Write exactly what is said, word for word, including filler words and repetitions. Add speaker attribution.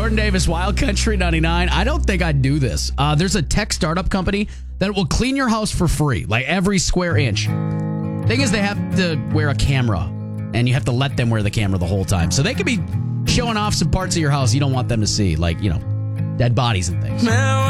Speaker 1: Jordan Davis, Wild Country ninety-nine. I don't think I'd do this. Uh, there's a tech startup company that will clean your house for free, like every square inch. Thing is, they have to wear a camera, and you have to let them wear the camera the whole time. So they could be showing off some parts of your house you don't want them to see, like, you know, dead bodies and things.